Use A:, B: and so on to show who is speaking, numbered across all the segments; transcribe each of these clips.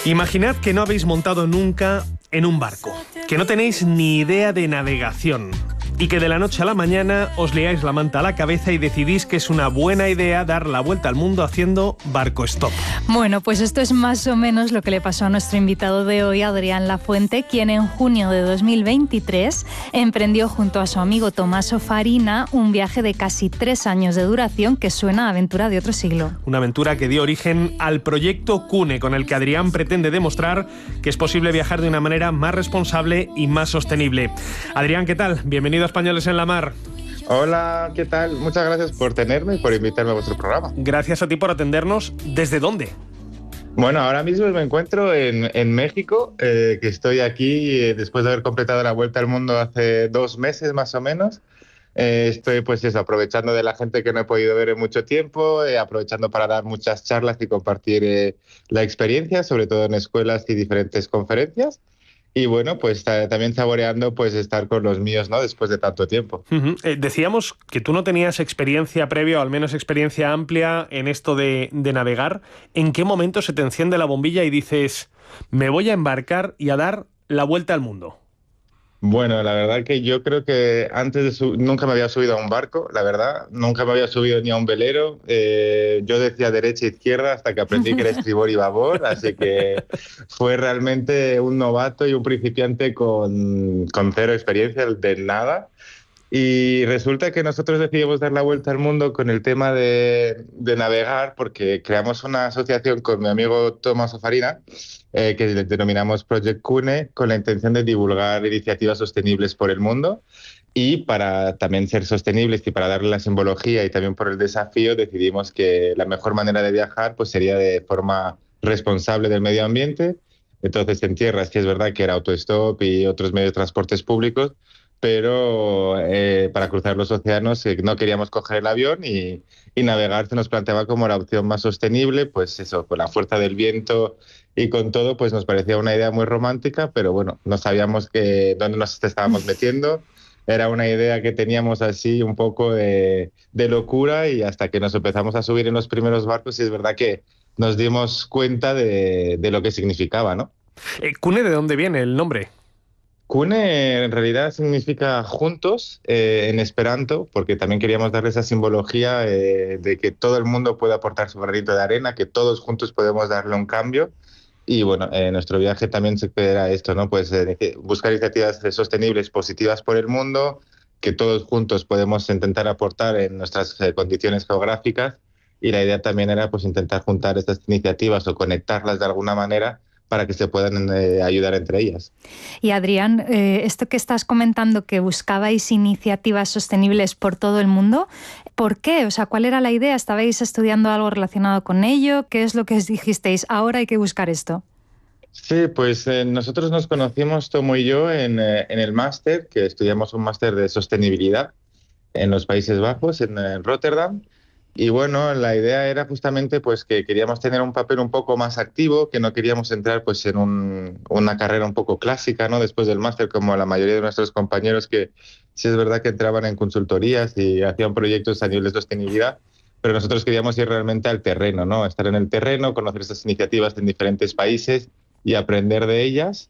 A: Imaginad que no habéis montado nunca en un barco, que no tenéis ni idea de navegación y que de la noche a la mañana os liáis la manta a la cabeza y decidís que es una buena idea dar la vuelta al mundo haciendo barco stop.
B: Bueno, pues esto es más o menos lo que le pasó a nuestro invitado de hoy, Adrián Lafuente, quien en junio de 2023 emprendió junto a su amigo Tommaso Farina un viaje de casi 3 años de duración que suena a aventura de otro siglo.
A: Una aventura que dio origen al proyecto Cune, con el que Adrián pretende demostrar que es posible viajar de una manera más responsable y más sostenible. Adrián, ¿qué tal? Bienvenido a Españoles en la Mar.
C: Hola, ¿qué tal? Muchas gracias por tenerme y por invitarme a vuestro programa.
A: Gracias a ti por atendernos. ¿Desde dónde?
C: Bueno, ahora mismo me encuentro en México, que estoy aquí después de haber completado la vuelta al mundo hace 2 meses más o menos. Estoy pues eso, aprovechando de la gente que no he podido ver en mucho tiempo, aprovechando para dar muchas charlas y compartir la experiencia, sobre todo en escuelas y diferentes conferencias. Y bueno, pues también saboreando pues estar con los míos, ¿no? Después de tanto tiempo.
A: Decíamos que tú no tenías experiencia previa, o al menos experiencia amplia en esto de navegar. ¿En qué momento se te enciende la bombilla y dices, me voy a embarcar y a dar la vuelta al mundo?
C: Bueno, la verdad que yo creo que antes nunca me había subido a un barco, la verdad. Nunca me había subido ni a un velero. Yo decía derecha e izquierda hasta que aprendí que era estribor y babor. Así que fue realmente un novato y un principiante con 0 experiencia, de nada. Y resulta que nosotros decidimos dar la vuelta al mundo con el tema de navegar, porque creamos una asociación con mi amigo Tommaso Farina, que denominamos Project Cune, con la intención de divulgar iniciativas sostenibles por el mundo. Y para también ser sostenibles y para darle la simbología y también por el desafío, decidimos que la mejor manera de viajar pues sería de forma responsable del medio ambiente. Entonces, en tierra sí es verdad que era autostop y otros medios de transportes públicos, pero para cruzar los océanos no queríamos coger el avión y navegar se nos planteaba como la opción más sostenible, pues eso, con la fuerza del viento y con todo, pues nos parecía una idea muy romántica, pero bueno, no sabíamos dónde nos estábamos metiendo. Era una idea que teníamos así un poco de locura, y hasta que nos empezamos a subir en los primeros barcos, y es verdad que nos dimos cuenta de lo que significaba, ¿no?
A: ¿Cune de dónde viene el nombre?
C: Cune en realidad significa juntos en esperanto, porque también queríamos darle esa simbología de que todo el mundo puede aportar su granito de arena, que todos juntos podemos darle un cambio. Y bueno, nuestro viaje también se queda esto, ¿no? Pues buscar iniciativas sostenibles, positivas por el mundo, que todos juntos podemos intentar aportar en nuestras condiciones geográficas. Y la idea también era pues intentar juntar estas iniciativas o conectarlas de alguna manera para que se puedan ayudar entre ellas.
B: Y Adrián, esto que estás comentando, que buscabais iniciativas sostenibles por todo el mundo, ¿por qué? O sea, ¿cuál era la idea? ¿Estabais estudiando algo relacionado con ello? ¿Qué es lo que os dijisteis? Ahora hay que buscar esto.
C: Sí, pues nosotros nos conocimos, Tomo y yo, en el máster, que estudiamos un máster de sostenibilidad en los Países Bajos, en Rotterdam. Y bueno, la idea era justamente pues que queríamos tener un papel un poco más activo, que no queríamos entrar pues en una carrera un poco clásica, ¿no? Después del máster, como la mayoría de nuestros compañeros, que sí es verdad que entraban en consultorías y hacían proyectos a nivel de sostenibilidad, pero nosotros queríamos ir realmente al terreno, ¿no? Estar en el terreno, conocer esas iniciativas en diferentes países y aprender de ellas.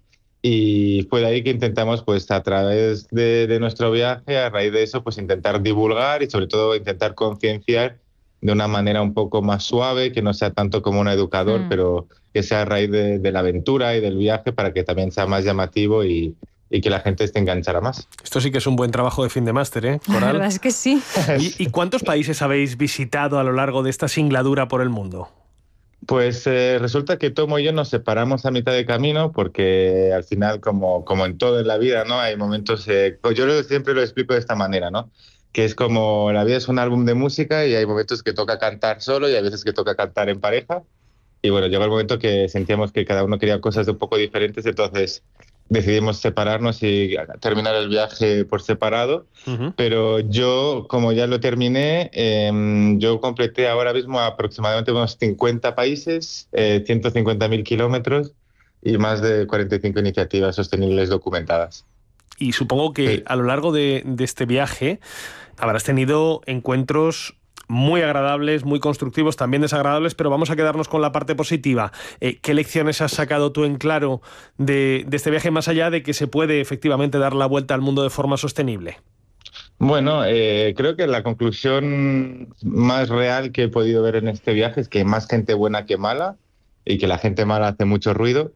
C: Y fue de ahí que intentamos, pues a través de nuestro viaje, a raíz de eso, pues intentar divulgar y sobre todo intentar concienciar de una manera un poco más suave, que no sea tanto como un educador, pero que sea a raíz de la aventura y del viaje, para que también sea más llamativo y que la gente se enganchara más.
A: Esto sí que es un buen trabajo de fin de máster, ¿eh, Coral?
B: La verdad es que sí.
A: ¿Y cuántos países habéis visitado a lo largo de esta singladura por el mundo?
C: Pues resulta que Tomo y yo nos separamos a mitad de camino, porque al final, como en todo en la vida, ¿no? Hay momentos, yo siempre lo explico de esta manera, ¿no? Que es como la vida es un álbum de música y hay momentos que toca cantar solo y hay veces que toca cantar en pareja. Y bueno, llegó el momento que sentíamos que cada uno quería cosas de un poco diferentes, entonces decidimos separarnos y terminar el viaje por separado. Pero yo, como ya lo terminé, yo completé ahora mismo aproximadamente unos 50 países, 150.000 kilómetros y más de 45 iniciativas sostenibles documentadas.
A: Y supongo que a lo largo de este viaje habrás tenido encuentros muy agradables, muy constructivos, también desagradables, pero vamos a quedarnos con la parte positiva. ¿Qué lecciones has sacado tú en claro de este viaje, más allá de que se puede efectivamente dar la vuelta al mundo de forma sostenible?
C: Bueno, creo que la conclusión más real que he podido ver en este viaje es que hay más gente buena que mala y que la gente mala hace mucho ruido,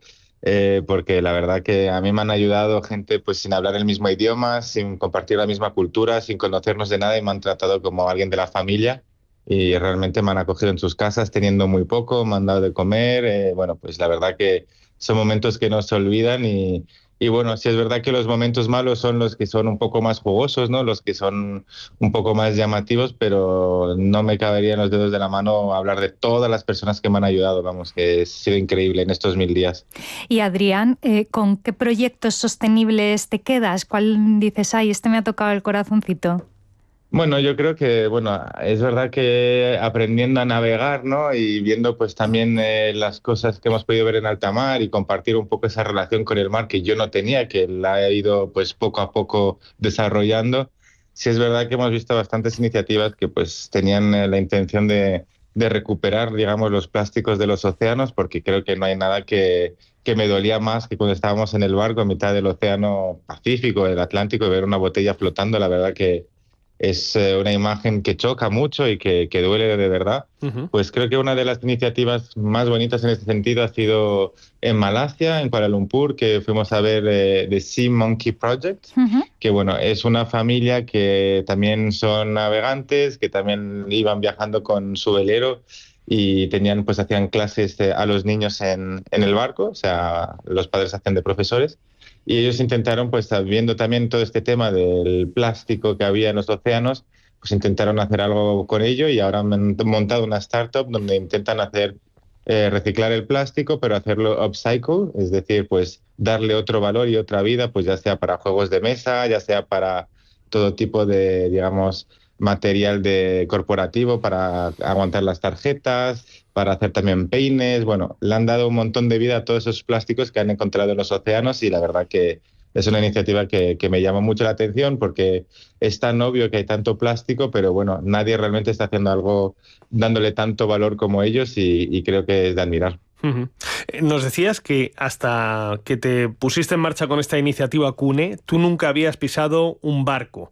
C: porque la verdad que a mí me han ayudado gente pues sin hablar el mismo idioma, sin compartir la misma cultura, sin conocernos de nada y me han tratado como alguien de la familia y realmente me han acogido en sus casas teniendo muy poco, me han dado de comer, bueno, pues la verdad que son momentos que no se olvidan y bueno, sí es verdad que los momentos malos son los que son un poco más jugosos, ¿no? Los que son un poco más llamativos, pero no me cabería en los dedos de la mano hablar de todas las personas que me han ayudado, vamos, que ha sido increíble en estos 1000 días.
B: Y Adrián, ¿con qué proyectos sostenibles te quedas? ¿Cuál dices, ay, este me ha tocado el corazoncito?
C: Bueno, yo creo que, bueno, es verdad que aprendiendo a navegar, ¿no? Y viendo pues también las cosas que hemos podido ver en alta mar y compartir un poco esa relación con el mar que yo no tenía, que la he ido pues poco a poco desarrollando. Sí es verdad que hemos visto bastantes iniciativas que pues tenían la intención de recuperar, digamos, los plásticos de los océanos, porque creo que no hay nada que me dolía más que cuando estábamos en el barco a mitad del océano Pacífico, el Atlántico, y ver una botella flotando, la verdad que es una imagen que choca mucho y que duele de verdad.
A: Uh-huh.
C: Pues creo que una de las iniciativas más bonitas en ese sentido ha sido en Malasia, en Kuala Lumpur, que fuimos a ver The Sea Monkey Project,
B: Uh-huh.
C: que bueno, es una familia que también son navegantes, que también iban viajando con su velero y tenían, pues hacían clases a los niños en el barco, o sea, los padres hacían de profesores. Y ellos intentaron, pues viendo también todo este tema del plástico que había en los océanos, pues intentaron hacer algo con ello y ahora han montado una startup donde intentan hacer reciclar el plástico, pero hacerlo upcycle, es decir, pues darle otro valor y otra vida, pues ya sea para juegos de mesa, ya sea para todo tipo de, digamos, material de corporativo para aguantar las tarjetas, para hacer también peines. Bueno, le han dado un montón de vida a todos esos plásticos que han encontrado en los océanos y la verdad que es una iniciativa que me llama mucho la atención porque es tan obvio que hay tanto plástico, pero bueno, nadie realmente está haciendo algo dándole tanto valor como ellos y creo que es de admirar.
A: Uh-huh. Nos decías que hasta que te pusiste en marcha con esta iniciativa Cune, tú nunca habías pisado un barco.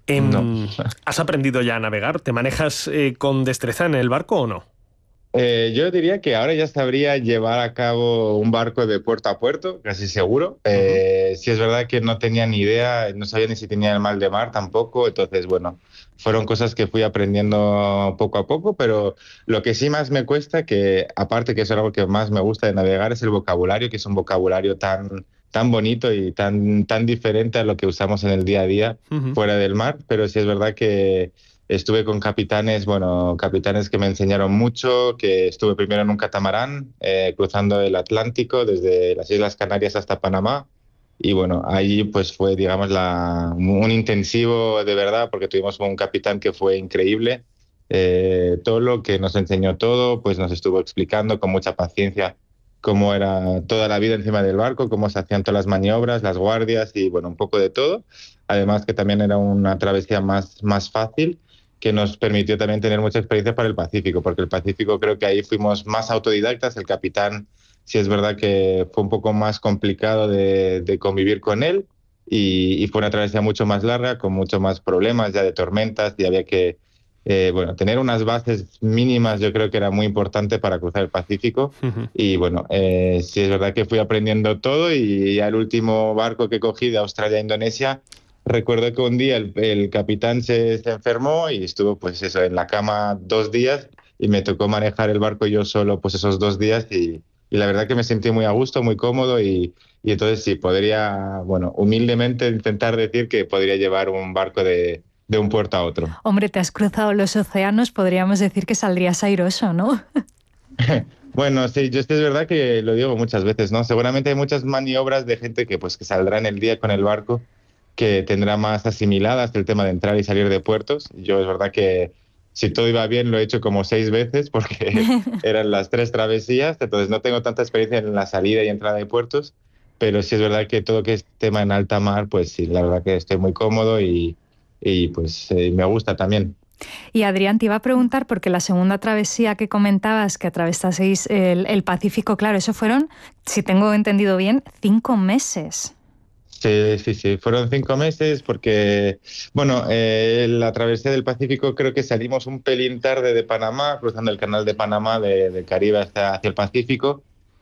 C: No.
A: ¿Has aprendido ya a navegar? ¿Te manejas con destreza en el barco o no?
C: Yo diría que ahora ya sabría llevar a cabo un barco de puerto a puerto, casi seguro. Sí es verdad que no tenía ni idea, no sabía ni si tenía el mal de mar tampoco, entonces bueno, fueron cosas que fui aprendiendo poco a poco, pero lo que sí más me cuesta, que aparte que es algo que más me gusta de navegar, es el vocabulario, que es un vocabulario tan bonito y tan diferente a lo que usamos en el día a día fuera del mar, pero sí es verdad que estuve con capitanes que me enseñaron mucho, que estuve primero en un catamarán cruzando el Atlántico desde las Islas Canarias hasta Panamá y bueno, ahí pues fue digamos un intensivo de verdad porque tuvimos un capitán que fue increíble, todo lo que nos enseñó todo, pues nos estuvo explicando con mucha paciencia cómo era toda la vida encima del barco, cómo se hacían todas las maniobras, las guardias y bueno, un poco de todo, además que también era una travesía más fácil, que nos permitió también tener mucha experiencia para el Pacífico, porque el Pacífico creo que ahí fuimos más autodidactas, el capitán sí es verdad que fue un poco más complicado de convivir con él y fue una travesía mucho más larga, con mucho más problemas ya de tormentas y había que tener unas bases mínimas yo creo que era muy importante para cruzar el Pacífico y bueno, sí es verdad que fui aprendiendo todo y ya el último barco que cogí de Australia a Indonesia, recuerdo que un día el capitán se enfermó y estuvo pues eso en la cama 2 días y me tocó manejar el barco yo solo pues esos 2 días y la verdad que me sentí muy a gusto, muy cómodo y entonces sí, podría, bueno, humildemente intentar decir que podría llevar un barco de un puerto a otro.
B: Hombre, te has cruzado los océanos, podríamos decir que saldrías airoso, ¿no?
C: Bueno, sí, yo es verdad que lo digo muchas veces, ¿no? Seguramente hay muchas maniobras de gente que saldrá en el día con el barco que tendrá más asimiladas el tema de entrar y salir de puertos. Yo es verdad que si todo iba bien lo he hecho como 6 veces porque eran las 3 travesías, entonces no tengo tanta experiencia en la salida y entrada de puertos, pero sí es verdad que todo que es tema en alta mar, pues sí, la verdad que estoy muy cómodo y pues me gusta también.
B: Y Adrián, te iba a preguntar, porque la segunda travesía que comentabas, que atravesaseis el Pacífico, claro, eso fueron, si tengo entendido bien, 5 meses.
C: Sí, fueron 5 meses porque, bueno, la travesía del Pacífico creo que salimos un pelín tarde de Panamá, cruzando el canal de Panamá de Caribe hacia el Pacífico,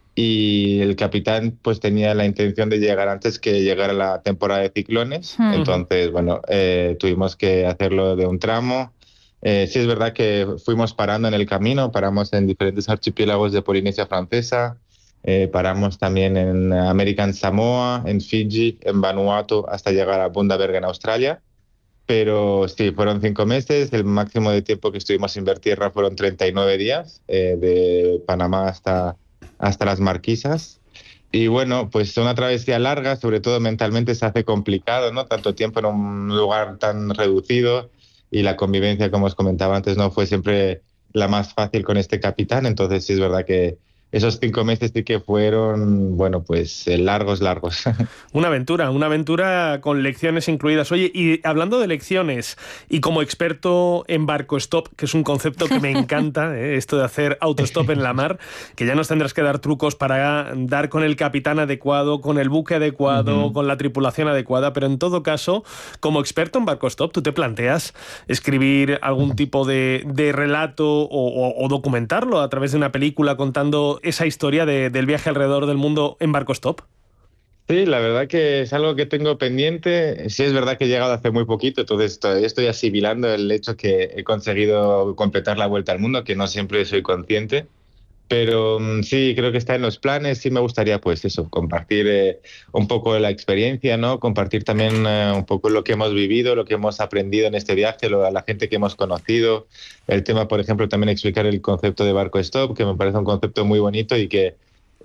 C: y el capitán pues tenía la intención de llegar antes que llegara la temporada de ciclones. Entonces, bueno, tuvimos que hacerlo de un tramo. Sí es verdad que fuimos parando en el camino, paramos en diferentes archipiélagos de Polinesia Francesa, paramos también en American Samoa, en Fiji, en Vanuatu, hasta llegar a Bundaberg en Australia. Pero sí, fueron 5 meses, el máximo de tiempo que estuvimos sin ver tierra fueron 39 días, de Panamá hasta las Marquesas. Y bueno, pues una travesía larga, sobre todo mentalmente se hace complicado, ¿no? Tanto tiempo en un lugar tan reducido, y la convivencia, como os comentaba antes, no fue siempre la más fácil con este capitán. Entonces sí es verdad que esos 5 meses sí que fueron, bueno, pues largos.
A: Una aventura con lecciones incluidas. Oye, y hablando de lecciones, y como experto en barco stop, que es un concepto que me encanta, esto de hacer autostop en la mar, que ya nos tendrás que dar trucos para dar con el capitán adecuado, con el buque adecuado, con la tripulación adecuada, pero en todo caso, como experto en barco stop, ¿tú te planteas escribir algún tipo de relato o documentarlo a través de una película contando esa historia del viaje alrededor del mundo en barco stop?
C: Sí, la verdad que es algo que tengo pendiente. Sí es verdad que he llegado hace muy poquito, entonces todavía estoy asimilando el hecho que he conseguido completar la vuelta al mundo, que no siempre soy consciente. Pero sí, creo que está en los planes. Sí me gustaría, pues eso, compartir un poco de la experiencia, ¿no? Compartir también un poco lo que hemos vivido, lo que hemos aprendido en este viaje, a la gente que hemos conocido. El tema, por ejemplo, también explicar el concepto de barco stop, que me parece un concepto muy bonito y que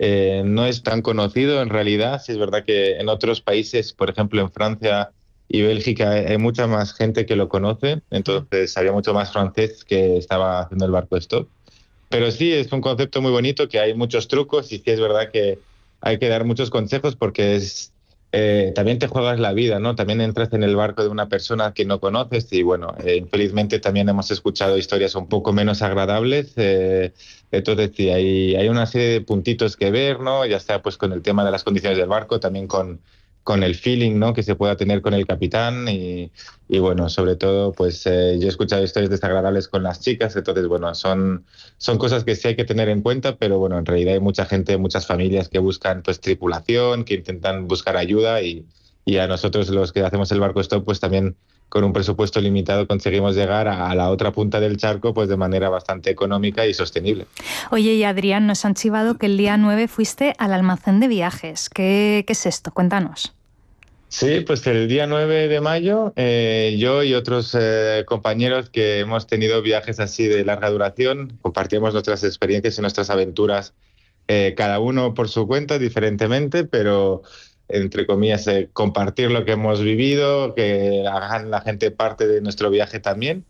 C: no es tan conocido en realidad. Sí es verdad que en otros países, por ejemplo en Francia y Bélgica, hay mucha más gente que lo conoce. Entonces había mucho más francés que estaba haciendo el barco stop. Pero sí, es un concepto muy bonito, que hay muchos trucos, y sí es verdad que hay que dar muchos consejos porque también te juegas la vida, ¿no? También entras en el barco de una persona que no conoces y bueno, infelizmente también hemos escuchado historias un poco menos agradables. Entonces sí, hay una serie de puntitos que ver, ¿no? Ya sea pues con el tema de las condiciones del barco, también con el feeling, ¿no?, que se pueda tener con el capitán y bueno, sobre todo, pues yo he escuchado historias desagradables con las chicas. Entonces, bueno, son cosas que sí hay que tener en cuenta, pero bueno, en realidad hay mucha gente, muchas familias que buscan pues tripulación, que intentan buscar ayuda y a nosotros los que hacemos el barco stop, pues también con un presupuesto limitado conseguimos llegar a la otra punta del charco pues de manera bastante económica y sostenible.
B: Oye, y Adrián, nos han chivado que el día 9 fuiste al almacén de viajes. ¿Qué es esto? Cuéntanos.
C: Sí, pues el día 9 de mayo yo y otros compañeros que hemos tenido viajes así de larga duración, compartimos nuestras experiencias y nuestras aventuras, cada uno por su cuenta, diferentemente, pero entre comillas, compartir lo que hemos vivido, que hagan la gente parte de nuestro viaje también.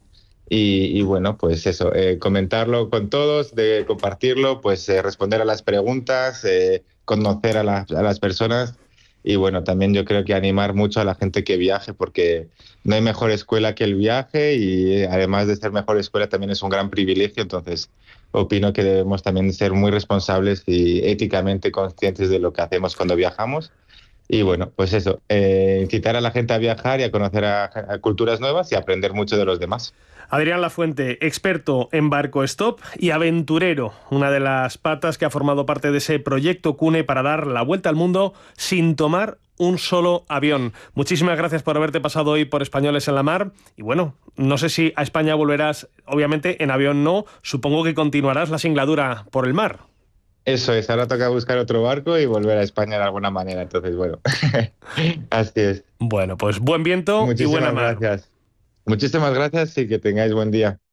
C: Y bueno, pues eso, comentarlo con todos, de compartirlo, pues responder a las preguntas, conocer a las personas. Y bueno, también yo creo que animar mucho a la gente que viaje, porque no hay mejor escuela que el viaje, y además de ser mejor escuela también es un gran privilegio. Entonces opino que debemos también ser muy responsables y éticamente conscientes de lo que hacemos cuando viajamos. Y bueno, pues eso, incitar a la gente a viajar y a conocer a culturas nuevas y aprender mucho de los demás.
A: Adrián Lafuente, experto en barco stop y aventurero, una de las patas que ha formado parte de ese proyecto CUNE para dar la vuelta al mundo sin tomar un solo avión. Muchísimas gracias por haberte pasado hoy por Españoles en la Mar. Y bueno, no sé si a España volverás, obviamente en avión no, supongo que continuarás la singladura por el mar.
C: Eso es, ahora toca buscar otro barco y volver a España de alguna manera. Entonces, bueno, así es.
A: Bueno, pues buen viento y buena mar.
C: Muchísimas gracias y que tengáis buen día.